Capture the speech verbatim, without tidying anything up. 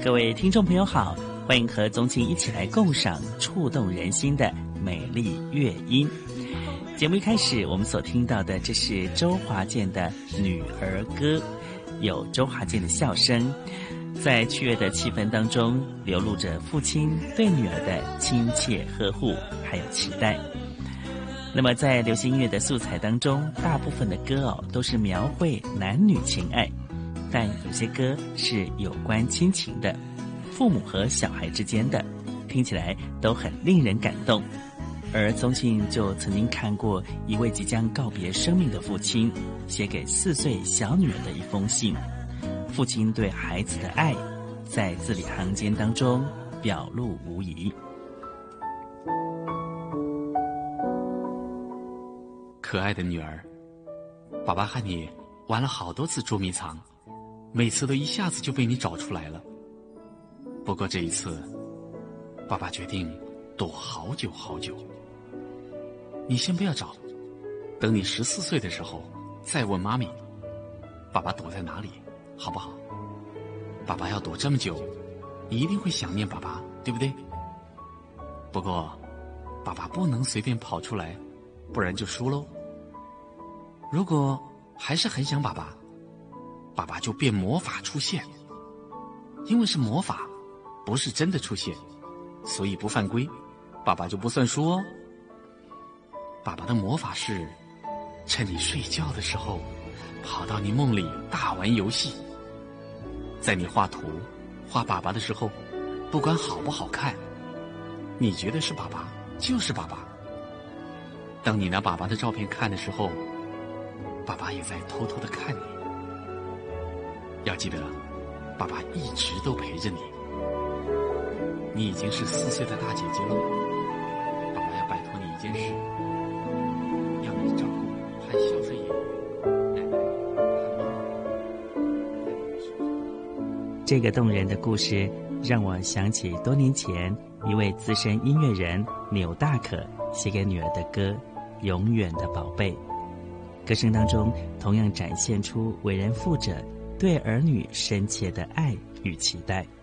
各位听众朋友好，欢迎和宗庆一起来共赏触动人心的美丽乐音。节目一开始我们所听到的，这是周华健的女儿歌，有周华健的笑声，在趣味的气氛当中流露着父亲对女儿的亲切呵护还有期待。那么在流行音乐的素材当中，大部分的歌哦都是描绘男女情爱，但有些歌是有关亲情的，父母和小孩之间的，听起来都很令人感动。而宗庆就曾经看过一位即将告别生命的父亲写给四岁小女儿的一封信，父亲对孩子的爱在字里行间当中表露无遗。 可爱的女儿，爸爸和你玩了好多次捉迷藏，每次都一下子就被你找出来了。不过这一次，爸爸决定躲好久好久。你先不要找，等你十四岁的时候再问妈咪，爸爸躲在哪里，好不好？爸爸要躲这么久，你一定会想念爸爸，对不对？不过，爸爸不能随便跑出来，不然就输喽。如果还是很想爸爸，爸爸就变魔法出现。因为是魔法，不是真的出现，所以不犯规，爸爸就不算输哦。爸爸的魔法是趁你睡觉的时候跑到你梦里大玩游戏。在你画图画爸爸的时候，不管好不好看，你觉得是爸爸就是爸爸。当你拿爸爸的照片看的时候，爸爸也在偷偷的看你。要记得，爸爸一直都陪着你。你已经是四岁的大姐姐了，爸爸要拜托你一件事，要你照顾和孝顺爷爷、奶奶和妈妈。 这个动人的故事让我想起多年前一位资深音乐人钮大可写给女儿的歌《永远的宝贝》。歌声当中同样展现出为人父者对儿女深切的爱与期待。